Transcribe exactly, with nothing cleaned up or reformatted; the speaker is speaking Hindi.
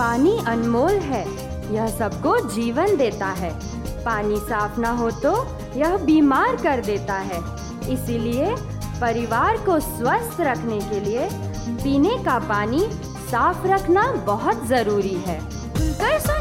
पानी अनमोल है, यह सबको जीवन देता है। पानी साफ ना हो तो यह बीमार कर देता है। इसीलिए परिवार को स्वस्थ रखने के लिए पीने का पानी साफ रखना बहुत ज़रूरी है।